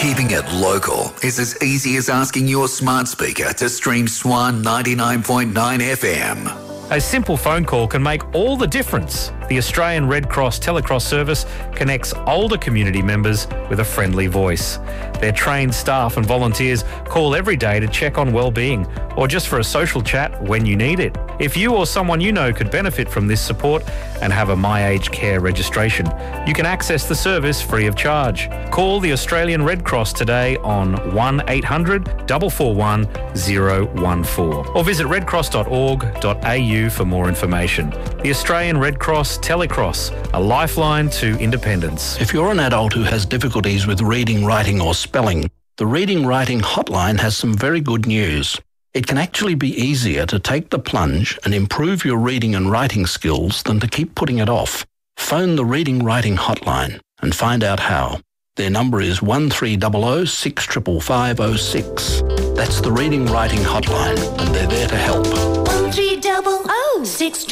Keeping it local is as easy as asking your smart speaker to stream Swan 99.9 FM. A simple phone call can make all the difference. The Australian Red Cross Telecross service connects older community members with a friendly voice. Their trained staff and volunteers call every day to check on well-being or just for a social chat when you need it. If you or someone you know could benefit from this support and have a My Aged Care registration, you can access the service free of charge. Call the Australian Red Cross today on 1800 441 014 or visit redcross.org.au for more information. The Australian Red Cross Telecross, a lifeline to independence. If you're an adult who has difficulties with reading, writing or spelling, the Reading Writing Hotline has some very good news. It can actually be easier to take the plunge and improve your reading and writing skills than to keep putting it off. Phone the Reading Writing Hotline and find out how. Their number is 1300 65506. That's the Reading Writing Hotline, and they're there to help. 1300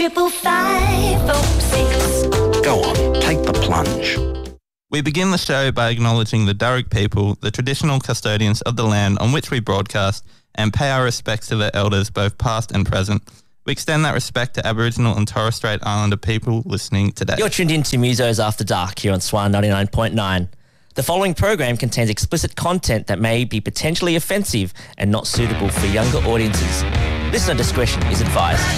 65506. Go on, take the plunge. We begin the show by acknowledging the Darug people, the traditional custodians of the land on which we broadcast, and pay our respects to their elders, both past and present. We extend that respect to Aboriginal and Torres Strait Islander people listening today. You're tuned in to Musos After Dark here on Swan 99.9. The following program contains explicit content that may be potentially offensive and not suitable for younger audiences. Listener discretion is advised.